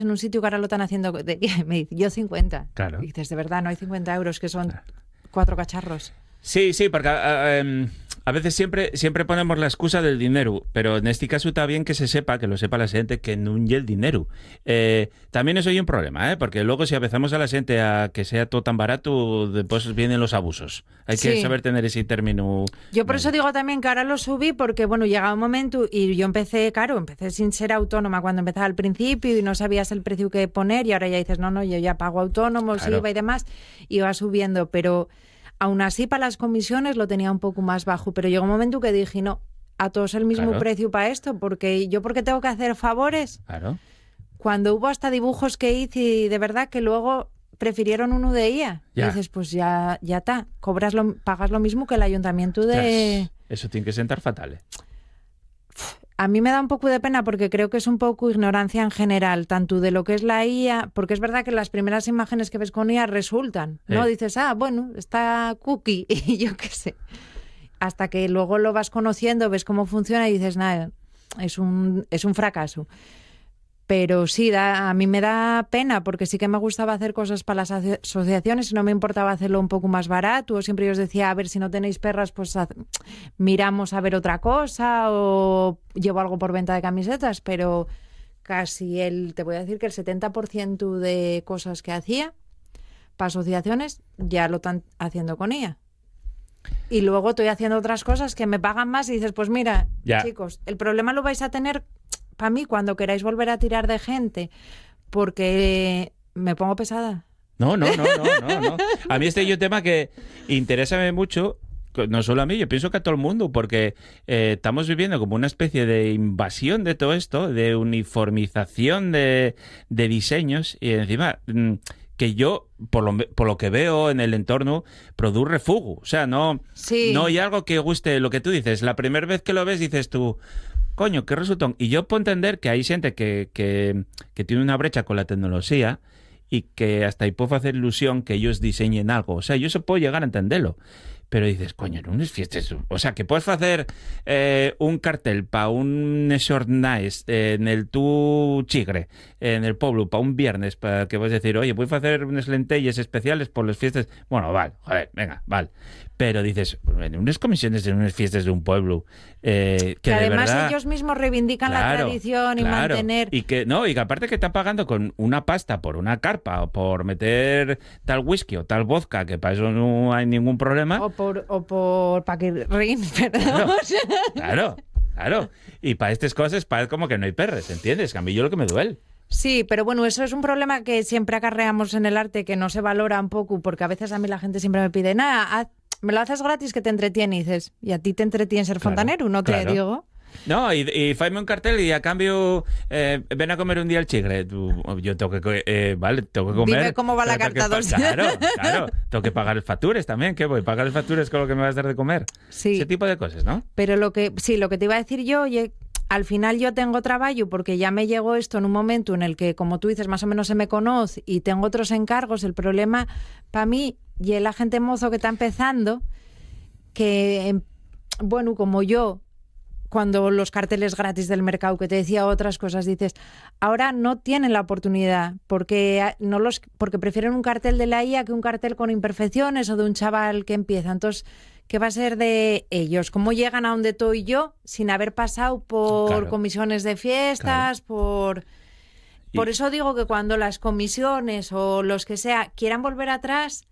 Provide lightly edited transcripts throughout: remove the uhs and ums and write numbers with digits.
en un sitio que ahora lo están haciendo, me dice, yo 50. Claro. Y dices, de verdad, no hay 50 euros, que son Claro. 4 cacharros. Sí, porque a veces siempre ponemos la excusa del dinero, pero en este caso está bien que se sepa, que lo sepa la gente, que no hay el dinero. También eso hay un problema, porque luego si empezamos a la gente a que sea todo tan barato, después vienen los abusos. Hay que saber tener ese término. Yo por eso digo también que ahora lo subí, porque bueno, llegaba un momento y yo empecé sin ser autónoma cuando empezaba al principio y no sabías el precio que poner, y ahora ya dices, no, yo ya pago autónomos, Claro. IVA y demás, y va subiendo, pero aún así para las comisiones lo tenía un poco más bajo, pero llegó un momento que dije, no, a todos el mismo Claro. precio para esto, porque yo porque tengo que hacer favores, Claro. cuando hubo hasta dibujos que hice y de verdad que luego prefirieron uno de ella. Ya. Y dices, pues ya está, pagas lo mismo que el ayuntamiento de... Tras, eso tiene que sentar fatal. A mí me da un poco de pena porque creo que es un poco ignorancia en general, tanto de lo que es la IA, porque es verdad que las primeras imágenes que ves con IA resultan, ¿no? Dices, bueno, está cookie, y yo qué sé. Hasta que luego lo vas conociendo, ves cómo funciona y dices, nada, es un fracaso. Pero sí, a mí me da pena porque sí que me gustaba hacer cosas para las asociaciones y no me importaba hacerlo un poco más barato. Siempre yo os decía, a ver, si no tenéis perras, pues miramos a ver otra cosa o llevo algo por venta de camisetas, pero casi te voy a decir que el 70% de cosas que hacía para asociaciones ya lo están haciendo con ella. Y luego estoy haciendo otras cosas que me pagan más y dices, pues mira, chicos, el problema lo vais a tener para mí cuando queráis volver a tirar de gente, porque me pongo pesada. No. A mí este es un tema que interesa mucho, no solo a mí, yo pienso que a todo el mundo, porque estamos viviendo como una especie de invasión de todo esto, de uniformización de diseños, y encima que yo, por lo que veo en el entorno, produce refugo. O sea, no hay algo que guste lo que tú dices. La primera vez que lo ves dices tú, coño, qué resultón. Y yo puedo entender que hay gente que tiene una brecha con la tecnología y que hasta ahí puedo hacer ilusión que ellos diseñen algo. O sea, yo eso puedo llegar a entenderlo. Pero dices, coño, no unes fiestas. O sea, que puedes hacer un cartel para un xornais en el tu chigre, en el pueblo, para un viernes, para que vas a decir, oye, puedes hacer unas lentellas especiales por las fiestas. Bueno, vale, joder, venga, vale. Pero dices, en unas comisiones de unas fiestas de un pueblo, que además de verdad, ellos mismos reivindican la tradición y mantener... Y que aparte que están pagando con una pasta por una carpa o por meter tal whisky o tal vodka, que para eso no hay ningún problema. O por paquirrín, perdón. Claro. Y para estas cosas parece como que no hay perres, ¿entiendes? Que a mí yo lo que me duele. Sí, pero bueno, eso es un problema que siempre acarreamos en el arte, que no se valora un poco, porque a veces a mí la gente siempre me pide, nada, me lo haces gratis que te entretiene, y dices, y a ti te entretiene ser fontanero, ¿no te digo? No, y faime un cartel y a cambio ven a comer un día el chigre. Yo tengo que tengo que comer. Dime cómo va la carta 2. Claro, tengo que pagar el factures también. ¿Qué voy? ¿Pagar el factures con lo que me vas a dar de comer? Sí. Ese tipo de cosas, ¿no? Pero lo que te iba a decir yo, oye, al final yo tengo trabajo porque ya me llegó esto en un momento en el que, como tú dices, más o menos se me conoce y tengo otros encargos. El problema para mí y la gente mozo que está empezando, que, bueno, como yo, cuando los carteles gratis del mercado, que te decía otras cosas, dices, ahora no tienen la oportunidad porque prefieren un cartel de la IA que un cartel con imperfecciones o de un chaval que empieza. Entonces, ¿qué va a ser de ellos? ¿Cómo llegan a donde estoy yo sin haber pasado por comisiones de fiestas, por eso digo que cuando las comisiones o los que sea quieran volver atrás,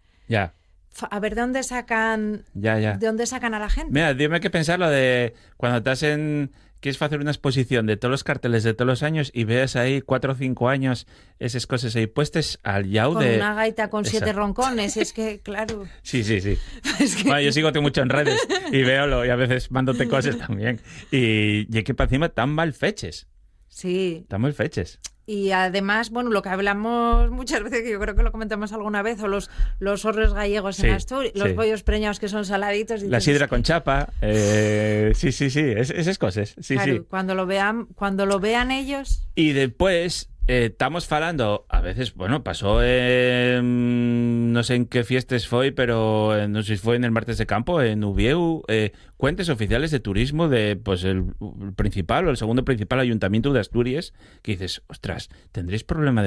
a ver de dónde sacan de dónde sacan a la gente. Mira, dime que pensar lo de cuando estás quieres hacer una exposición de todos los carteles de todos los años y veas ahí 4 o 5 años esas cosas ahí puestas al yao con una gaita con 7 roncones, es que, claro. Sí. Es que... Bueno, yo sigo mucho en redes y veo y a veces mándote cosas también. Y que para encima tan mal feches. Sí. Tan mal feches. Y además, bueno, lo que hablamos muchas veces, que yo creo que lo comentamos alguna vez, o los horros gallegos en Asturias, los pollos preñados que son saladitos. La sidra con chapa, sí, esas cosas. Sí, claro, sí. Cuando lo vean ellos. Y después estamos hablando, a veces, bueno, pasó no sé en qué fiestas fue, pero no sé si fue en el Martes de Campo, en Ubieu, cuentes oficiales de turismo de pues el principal o el segundo principal ayuntamiento de Asturias, que dices, ostras, ¿tendréis problema de